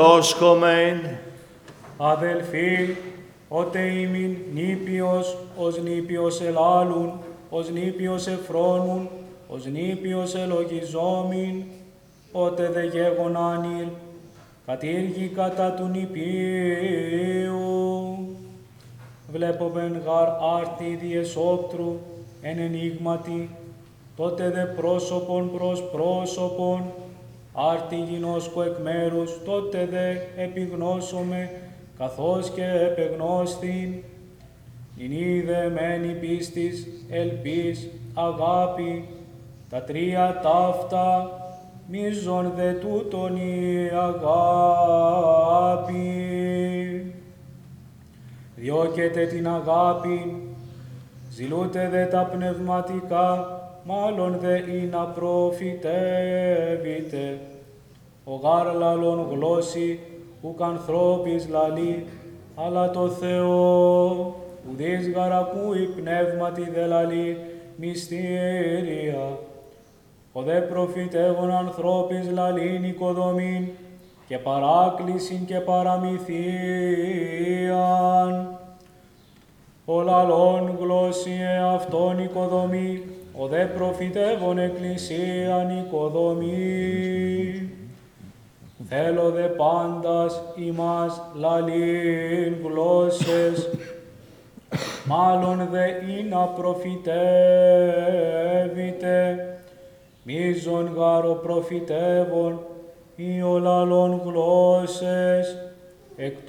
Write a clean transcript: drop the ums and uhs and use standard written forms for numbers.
Όσκομεν. Αδελφοί, ότε ήμην νήπιος, ως νήπιος ελάλουν, ως νήπιος εφρόνουν, ως νήπιος ελογιζόμην, ότε δε γέγοναν ήλ, κατήργη κατά του νηπίου. Βλέπομεν γαρ άρτη διεσόπτρου εν ενίγματι, τότε δε πρόσωπον προς πρόσωπον, άρτη γινώσκω εκ μέρους, τότε δε επιγνώσομε, καθώς και επεγνώστην, νηνή δε μένει πίστης, ελπίς, αγάπη, τα τρία ταύτα, μίζων δε τούτον η αγάπη. Διώκεται την αγάπη, ζηλούτε δε τα πνευματικά, μάλλον δε ή να προφητεύετε. Ο γάρ λαλών γλώσσι, ουκ ανθρώπης λαλεί, αλλά το Θεό, ουδείς γαρ ακούει πνεύματι δε λαλεί, μυστήρια. Ο δε προφητεύων ανθρώπης λαλήν οικοδομήν, και παράκλησιν και παραμυθίαν. Ο λαλών γλώσσι αυτόν οικοδομή, ο δε προφητεύων εκκλησίαν οικοδομή. Θέλω δε πάντας ημάς λαλήν γλώσσες, μάλλον δε ή να προφητεύετε, μίζων γάρο προφητεύων ή ο λαλών γλώσσες,